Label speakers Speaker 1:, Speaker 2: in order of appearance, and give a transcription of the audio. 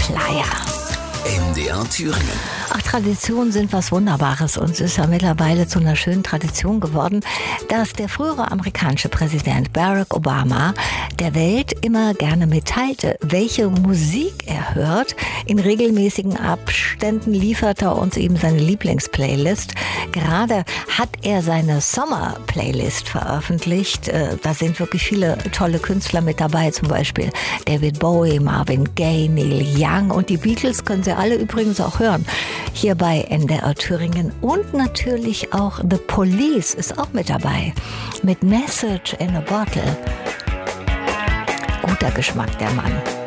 Speaker 1: Playa.
Speaker 2: MDR Thüringen.
Speaker 1: Ach, Traditionen sind was Wunderbares und es ist ja mittlerweile zu einer schönen Tradition geworden, dass der frühere amerikanische Präsident Barack Obama der Welt immer gerne mitteilte, welche Musik er hört. In regelmäßigen Abständen liefert er uns eben seine Lieblingsplaylist. Gerade hat er seine Summer-Playlist veröffentlicht. Da sind wirklich viele tolle Künstler mit dabei, zum Beispiel David Bowie, Marvin Gaye, Neil Young und die Beatles können Sie alle übrigens auch hören. Hier bei NDR Thüringen und natürlich auch The Police ist auch mit dabei. Mit Message in a Bottle. Guter Geschmack, der Mann.